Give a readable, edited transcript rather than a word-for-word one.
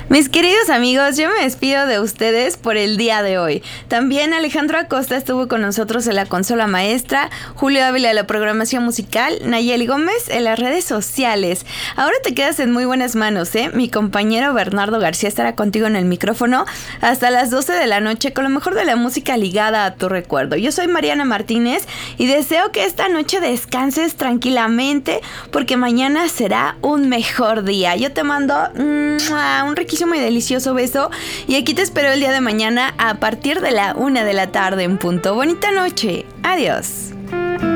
Mis queridos amigos, yo me despido de ustedes por el día de hoy. También Alejandro Acosta estuvo con nosotros en la consola maestra, Julio Ávila en la programación musical, Nayeli Gómez en las redes sociales. Ahora te quedas en muy buenas manos, ¿eh? Mi compañero Bernardo García estará contigo en el micrófono hasta las 12 de la noche con lo mejor de la música ligada a tu recuerdo. Yo soy Mariana Martínez y deseo que esta noche descanses tranquilamente porque mañana será un mejor día. Yo te mando un riquísimo y delicioso beso y aquí te espero el día de mañana a partir de la 1 de la tarde en punto. Bonita noche. Adiós.